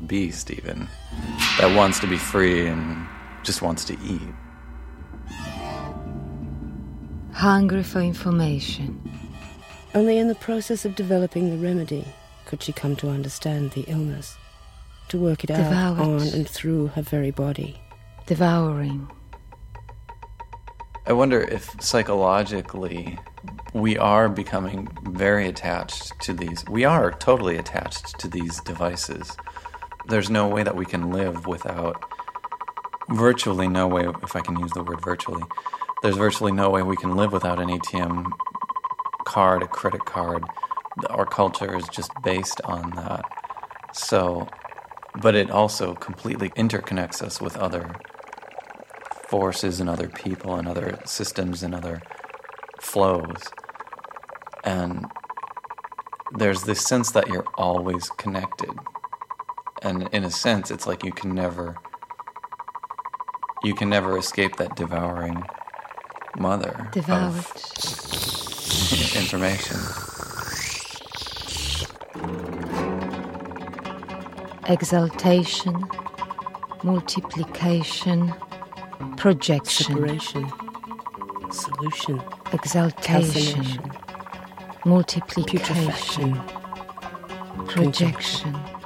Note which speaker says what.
Speaker 1: beast even, that wants to be free and just wants to eat.
Speaker 2: Hungry for information.
Speaker 3: Only in the process of developing the remedy could she come to understand the illness, to work it out on and through her very body.
Speaker 2: Devouring.
Speaker 1: I wonder if psychologically we are becoming very attached to these. We are totally attached to these devices. There's no way that we can live without, virtually no way, if I can use the word virtually, there's virtually no way we can live without an ATM card, a credit card. Our culture is just based on that. So, but it also completely interconnects us with other forces and other people and other systems and other flows. And there's this sense that you're always connected. And in a sense, it's like you can never escape that devouring mother
Speaker 2: Devoured.
Speaker 1: of information.
Speaker 2: Exaltation, multiplication, projection.
Speaker 3: Separation, solution,
Speaker 2: Exaltation,
Speaker 3: calcination,
Speaker 2: multiplication,
Speaker 3: putrefaction,
Speaker 2: projection.